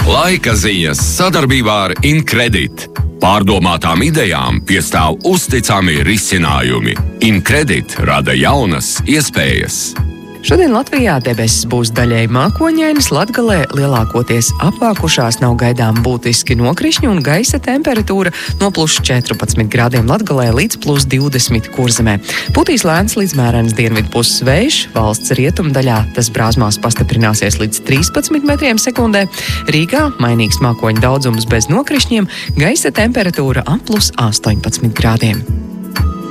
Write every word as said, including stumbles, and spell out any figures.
Laika ziņas sadarbībā ar Incredit. Pārdomātām idejām piestāv uzticami risinājumi. Incredit rada jaunas iespējas. Šodien Latvijā debesis būs daļēji mākoņainas, Latgalē lielākoties apvākušās, nav gaidām būtiski nokrišņi un gaisa temperatūra no plus četrpadsmit grādiem Latgalē līdz plus divdesmit Kurzemē. Putīs lēns līdz mērens dienvidu puses vējš, valsts rietumdaļā tas brāzmās pastiprināsies līdz trīspadsmit metriem sekundē. Rīgā mainīgs mākoņu daudzums bez nokrišņiem, gaisa temperatūra ap plus astoņpadsmit grādiem.